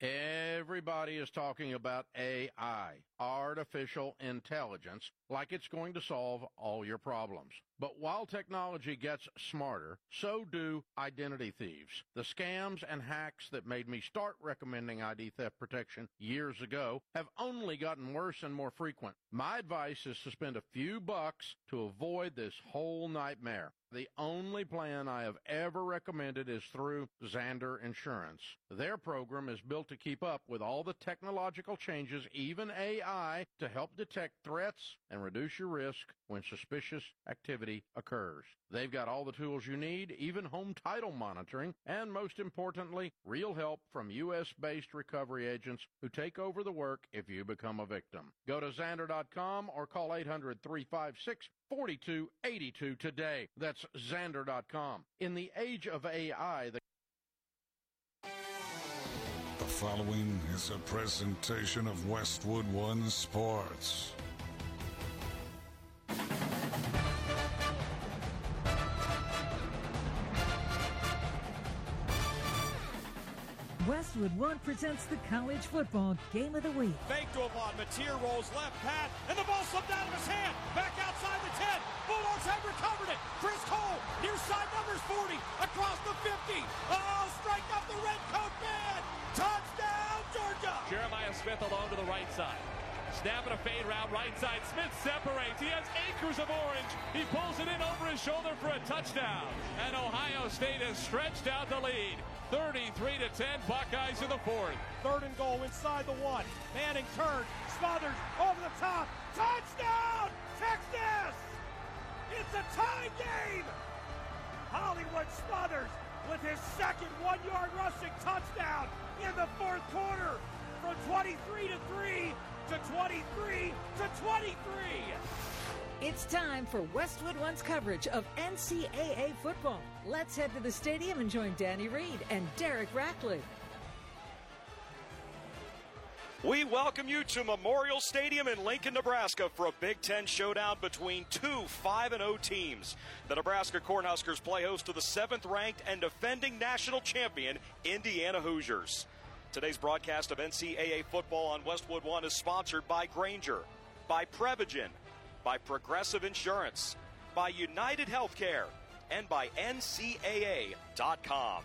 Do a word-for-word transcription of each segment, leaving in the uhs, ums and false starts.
Everybody is talking about A I, artificial intelligence, like it's going to solve all your problems. But while technology gets smarter, so do identity thieves. The scams and hacks that made me start recommending I D theft protection years ago have only gotten worse and more frequent. My advice is to spend a few bucks to avoid this whole nightmare. The only plan I have ever recommended is through Zander Insurance. Their program is built to keep up with all the technological changes, even A I, to help detect threats and reduce your risk when suspicious activity occurs. They've got all the tools you need, even home title monitoring, and most importantly, real help from U S-based recovery agents who take over the work if you become a victim. Go to Zander dot com or call eight hundred, three five six, four two eight two today. That's Zander dot com. In the age of A I, the The following is a presentation of Westwood One Sports. Westwood One presents the college football game of the week. Fake to Avon. Mateer rolls left, pat, and the ball slipped out of his hand. Back outside the ten. Bulldogs have recovered it. Chris Cole, near side numbers forty, across the fifty. Oh, strike up the red coat man. Touchdown, Georgia. Jeremiah Smith alone to the right side. Snapping a fade route right side. Smith separates. He has acres of orange. He pulls it in over his shoulder for a touchdown. And Ohio State has stretched out the lead. thirty-three to ten, Buckeyes in the fourth. Third and goal inside the one. Manning turns, smothers, over the top. Touchdown, Texas! It's a tie game! Hollywood Smothers with his second one-yard rushing touchdown in the fourth quarter from twenty-three to three to twenty-three to twenty-three. It's time for Westwood One's coverage of N C double A football. Let's head to the stadium and join Danny Reed and Derek Rackley. We welcome you to Memorial Stadium in Lincoln, Nebraska for a Big Ten showdown between two five and oh teams. The Nebraska Cornhuskers play host to the seventh-ranked and defending national champion Indiana Hoosiers. Today's broadcast of N C double A football on Westwood One is sponsored by Grainger, by Prevagen, by Progressive Insurance, by United Healthcare, and by N C double A dot com.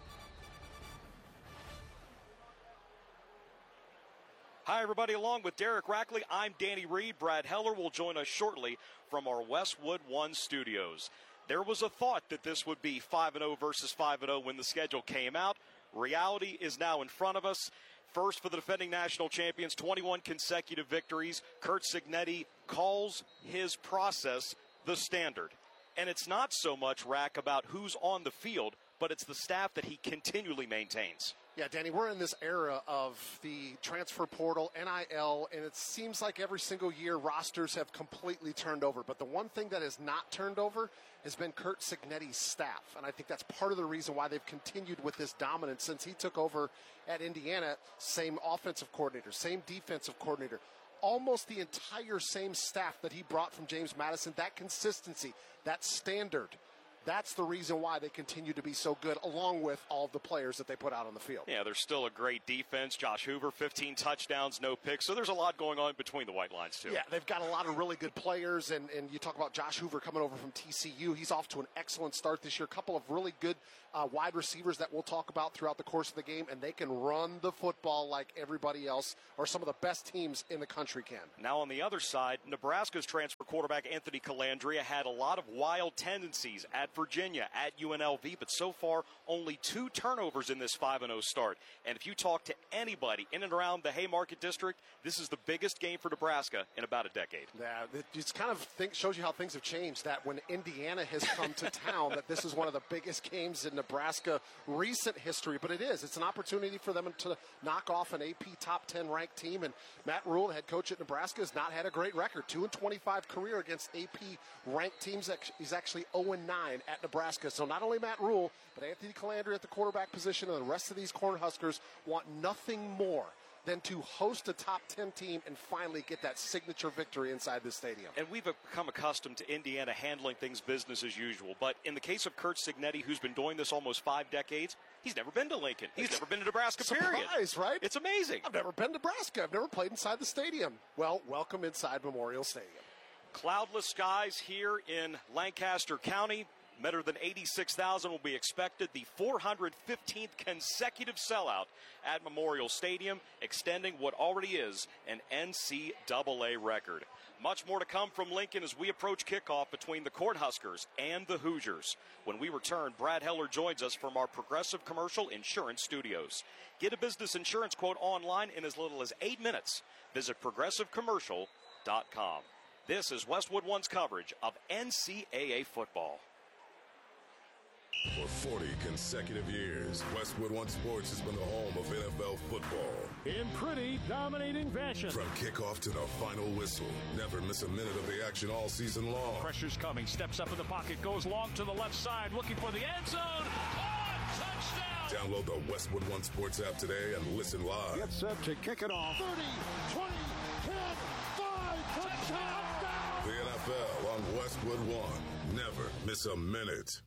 Hi, everybody. Along with Derek Rackley, I'm Danny Reed. Brad Heller will join us shortly from our Westwood One studios. There was a thought that this would be five and oh versus five and oh when the schedule came out. Reality is now in front of us. First for the defending national champions, twenty-one consecutive victories. Curt Cignetti calls his process the standard. And it's not so much, Rack, about who's on the field, but it's the staff that he continually maintains. Yeah, Danny, we're in this era of the transfer portal, N I L, and it seems like every single year rosters have completely turned over. But the one thing that has not turned over has been Curt Cignetti's staff. And I think that's part of the reason why they've continued with this dominance since he took over at Indiana. Same offensive coordinator, same defensive coordinator. Almost the entire same staff that he brought from James Madison. That consistency, that standard, that's the reason why they continue to be so good, along with all of the players that they put out on the field. Yeah, there's still a great defense. Josh Hoover, fifteen touchdowns, no picks. So there's a lot going on between the White Lines, too. Yeah, they've got a lot of really good players, and, and you talk about Josh Hoover coming over from T C U. He's off to an excellent start this year. A couple of really good uh, wide receivers that we'll talk about throughout the course of the game, and they can run the football like everybody else, or some of the best teams in the country can. Now on the other side, Nebraska's transfer quarterback Anthony Calandria had a lot of wild tendencies at Virginia, at U N L V, but so far only two turnovers in this five and oh start. And if you talk to anybody in and around the Haymarket District, this is the biggest game for Nebraska in about a decade. Yeah, it just kind of think, shows you how things have changed, that when Indiana has come to town, that this is one of the biggest games in Nebraska recent history. But it is. It's an opportunity for them to knock off an A P top ten ranked team. And Matt Rhule, the head coach at Nebraska, has not had a great record. two and twenty-five career against A P ranked teams. He's actually oh and nine at Nebraska. So not only Matt Rhule, but Anthony Calandria at the quarterback position, and the rest of these Cornhuskers want nothing more than to host a top ten team and finally get that signature victory inside the stadium. And we've become accustomed to Indiana handling things business as usual. But in the case of Curt Cignetti, who's been doing this almost five decades, He's never been to Lincoln. He's never been to Nebraska, period. Surprise, right? It's amazing. I've never been to Nebraska. I've never played inside the stadium. Well, welcome inside Memorial Stadium. Cloudless skies here in Lancaster County. Better than eighty-six thousand will be expected. The four hundred fifteenth consecutive sellout at Memorial Stadium, extending what already is an N C double A record. Much more to come from Lincoln as we approach kickoff between the Cornhuskers and the Hoosiers. When we return, Brad Heller joins us from our Progressive Commercial Insurance Studios. Get a business insurance quote online in as little as eight minutes. Visit progressive commercial dot com. This is Westwood One's coverage of N C double A football. For forty consecutive years, Westwood One Sports has been the home of N F L football. In pretty dominating fashion. From kickoff to the final whistle, never miss a minute of the action all season long. Pressure's coming, steps up in the pocket, goes long to the left side, looking for the end zone. Oh, touchdown! Download the Westwood One Sports app today and listen live. Get set to kick it off. thirty, twenty, ten, five, touchdown! The N F L on Westwood One. Never miss a minute.